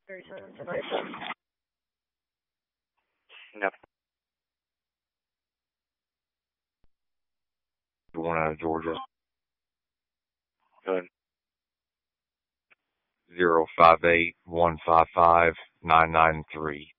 Yep. The one out of Georgia. Good. 058-155-993.